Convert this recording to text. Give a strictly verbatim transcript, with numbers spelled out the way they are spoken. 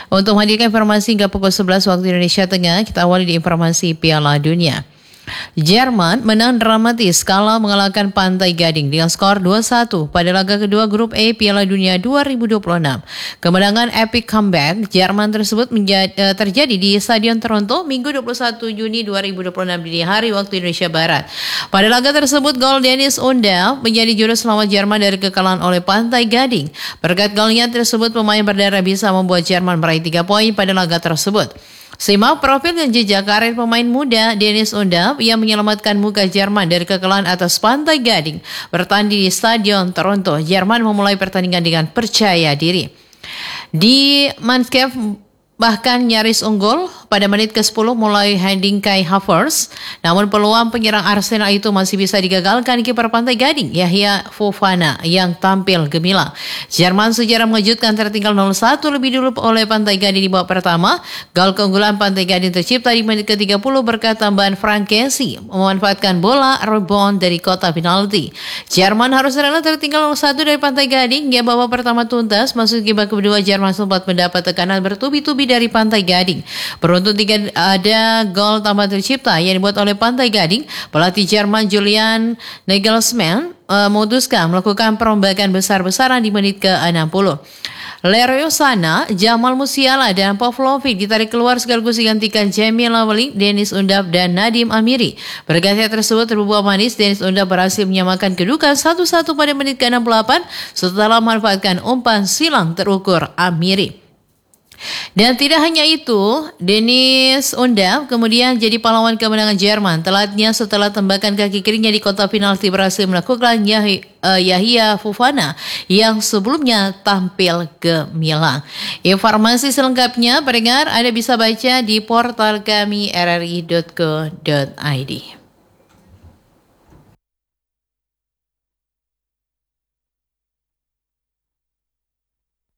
Untuk menghadirkan informasi hingga pukul sebelas waktu Indonesia Tengah, kita awali di informasi Piala Dunia. Jerman menang dramatis kala mengalahkan Pantai Gading dengan skor dua satu pada laga kedua grup E Piala Dunia dua ribu dua puluh enam. Kemenangan epic comeback Jerman tersebut menjadi, uh, terjadi di Stadion Toronto Minggu dua puluh satu Juni dua ribu dua puluh enam dini hari waktu Indonesia Barat. Pada laga tersebut gol Dennis Undav menjadi juru selamat Jerman dari kekalahan oleh Pantai Gading. Berkat golnya tersebut pemain berdarah bisa membuat Jerman meraih tiga poin pada laga tersebut. Simak profil dan jejak karir pemain muda Dennis Undav yang menyelamatkan muka Jerman dari kekalahan atas Pantai Gading bertanding di Stadion Toronto. Jerman memulai pertandingan dengan percaya diri. Di Mannschaft bahkan nyaris unggul pada menit ke sepuluh mulai heading Kai Havertz. Namun peluang penyerang Arsenal itu masih bisa digagalkan kiper Pantai Gading Yahya Fofana yang tampil gemilang. Jerman secara mengejutkan tertinggal nol satu lebih dulu oleh Pantai Gading di babak pertama. Gol keunggulan Pantai Gading tercipta di menit ke tiga puluh berkat tambahan Frank Kessie memanfaatkan bola rebound dari kotak penalti. Jerman harus rela tertinggal nol satu dari Pantai Gading hingga babak pertama tuntas. Masuk ke babak kedua Jerman sempat mendapat tekanan bertubi-tubi dari Pantai Gading. Beruntung tiga ada gol tambah tercipta yang dibuat oleh Pantai Gading. Pelatih Jerman Julian Nagelsmann uh, memutuskan melakukan perombakan besar-besaran di menit ke enam puluh. Leroy Sané, Jamal Musiala dan Pavlovic ditarik keluar sekaligus digantikan Jamie Lawley, Dennis Undav dan Nadim Amiri. Bergantian tersebut terbuah manis, Dennis Undav berhasil menyamakan kedudukan satu satu pada menit ke enam puluh delapan setelah memanfaatkan umpan silang terukur Amiri. Dan tidak hanya itu, Dennis Undav kemudian jadi pahlawan kemenangan Jerman. Telatnya setelah tembakan kaki kirinya di kotak penalti berhasil melakukan Yahya, uh, Yahya Fofana yang sebelumnya tampil gemilang. Informasi selengkapnya pendengar Anda bisa baca di portal kami r r i dot co dot i d.